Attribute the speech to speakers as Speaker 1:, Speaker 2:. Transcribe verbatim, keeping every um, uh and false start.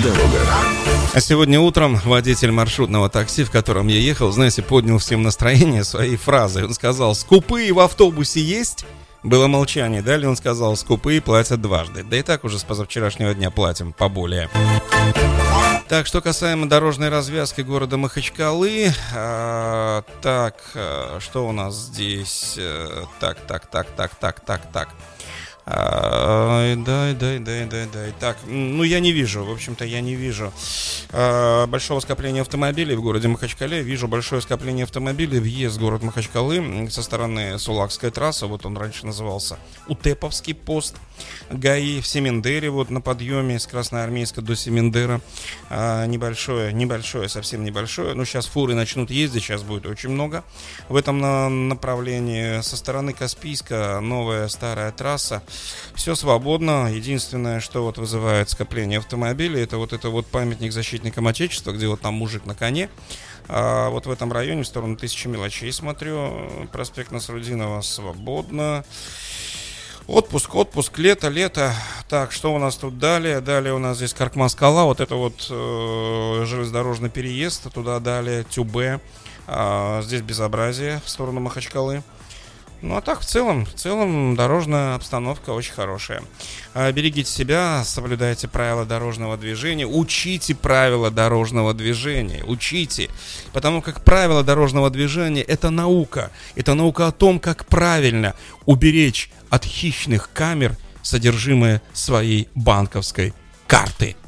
Speaker 1: дорогах.
Speaker 2: А сегодня утром водитель маршрутного такси, в котором я ехал, знаете, поднял всем настроение своей фразой. Он сказал: «Скупые в автобусе есть?» Было молчание. Далее он сказал: «Скупые платят дважды». Да и так уже с позавчерашнего дня платим поболее. Так, что касаемо дорожной развязки города Махачкалы. А, так, а, что у нас здесь? А, так, так, так, так, так, так, так. А, дай, дай, дай, дай, дай. Так, ну я не вижу, в общем-то я не вижу а, большого скопления автомобилей в городе Махачкале. Вижу большое скопление автомобилей. Въезд в город Махачкалы со стороны Сулакской трассы. Вот он раньше назывался Утеповский пост ГАИ. В Семендере, вот на подъеме с Красноармейска до Семендера. а, Небольшое, небольшое, совсем небольшое. Но сейчас фуры начнут ездить, сейчас будет очень много в этом на- направлении. Со стороны Каспийска новая старая трасса. Все свободно. Единственное, что вот вызывает скопление автомобилей, это вот это вот памятник защитникам Отечества, где вот там мужик на коне. А вот в этом районе, в сторону Тысячи Мелочей смотрю, проспект Насрудинова свободно. Отпуск, отпуск, лето, лето. Так, что у нас тут далее? Далее у нас здесь Каркман-Скала. Вот это вот э, железнодорожный переезд. Туда далее Тюбе. А, здесь безобразие в сторону Махачкалы. Ну а так в целом, в целом дорожная обстановка очень хорошая. А, берегите себя, соблюдайте правила дорожного движения, учите правила дорожного движения, учите. Потому как правила дорожного движения — это наука. Это наука о том, как правильно уберечь от хищных камер содержимое своей банковской карты.